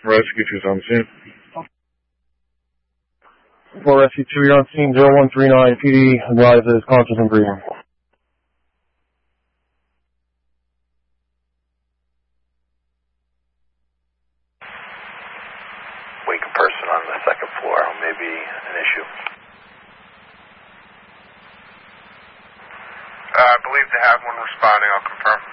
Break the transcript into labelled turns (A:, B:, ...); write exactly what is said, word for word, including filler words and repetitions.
A: Rescue two's on the scene.
B: For Rescue two, you're on scene zero one three nine. P D advises conscious and breathing.
C: Wake a person on the second floor may be an issue.
D: Uh, I believe they have one responding. I'll confirm.